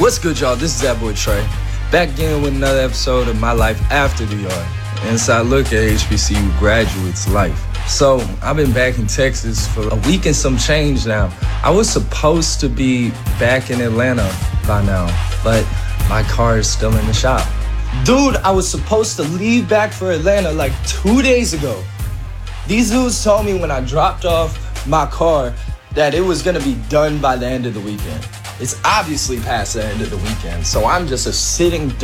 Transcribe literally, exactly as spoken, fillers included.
What's good, y'all? This is that boy Trey, back again with another episode of My Life After the Yard. Inside look at H B C U graduates' life. So, I've been back in Texas for a week and some change now. I was supposed to be back in Atlanta by now, but my car is still in the shop. Dude, I was supposed to leave back for Atlanta like two days ago. These dudes told me when I dropped off my car that it was gonna be done by the end of the weekend. It's obviously past the end of the weekend, so I'm just a sitting duck